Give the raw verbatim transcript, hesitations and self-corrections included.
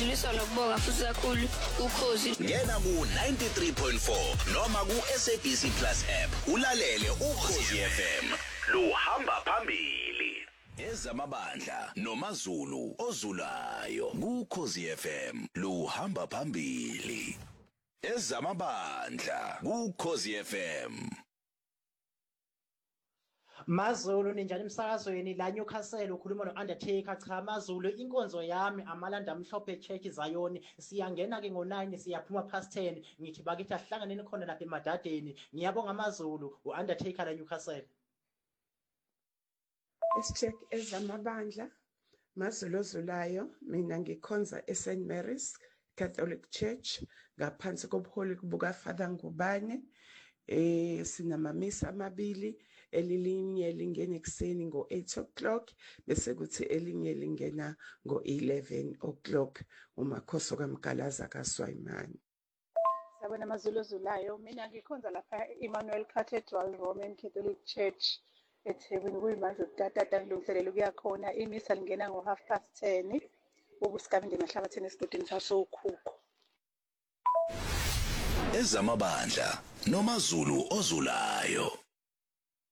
Ngidlulisa nokubonga futhi kakhulu ukhozi. Ngena ku ninety-three point four noma ku S A B C Plus app ulalele ukhozi F M. Luhamba phambili. Ezamabandla noMazulu ozulayo kuKhosi F M. Luhamba phambili. Ezamabandla kuKhosi F M. Mazulu ninjani emsakazweni la Newcastle ukhuluma noUndertaker. Cha Mazulu, inkonzo yami amalanda mhlophe Church Zion. Siyangena ke ngo nine siyaphuma past ten. Ngithi bakithi ahlanganeni khona lapha emadadeni. Ngiyabonga Mazulu, uUndertaker la Newcastle. Isicheck ezamabandla Mazulu ozulayo, mina ngikhonza eSaint Mary's Catholic Church ngaphansi kobuholi buka Father Ngubane. Eh sinamamisa amabili, elilinye lingena ekseni ngo eight o'clock bese kuthi elinye lingena ngo eleven o'clock umakhoso kaMgalaza kaSwayimani. Sabona Mazulu ozulayo, mina ngikhonza lapha Emmanuel Cathedral Roman Catholic Church eThekwini kuyimanje utatata ngilungiselela ukuyakhona. Imisa lingena ngo half past ten ubusikaminde mahlabatheni esidodini sasokhukho. Ezamabandla noMazulu ozulayo.